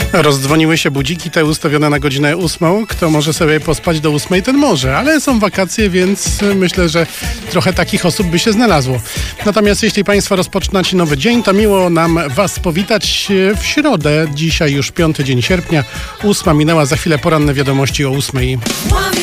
Rozdzwoniły się budziki te ustawione na godzinę 8. Kto może sobie pospać do 8, ten może, ale są wakacje, więc myślę, że trochę takich osób by się znalazło. Natomiast jeśli Państwo rozpoczynacie nowy dzień, to miło nam Was powitać w środę. Dzisiaj już 5 dzień sierpnia, 8 minęła, za chwilę poranne wiadomości o 8.